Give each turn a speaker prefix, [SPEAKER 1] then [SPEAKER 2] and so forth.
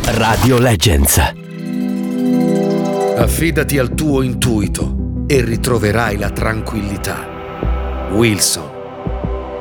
[SPEAKER 1] Radio Legends.
[SPEAKER 2] Affidati al tuo intuito e ritroverai la tranquillità. Wilson.